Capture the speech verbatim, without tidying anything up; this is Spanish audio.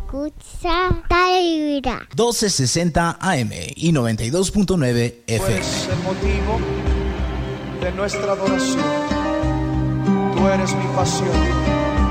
escucha Taira. doce sesenta A M y noventa y dos punto nueve F M. Tú eres el motivo de nuestra adoración. Tú eres mi pasión.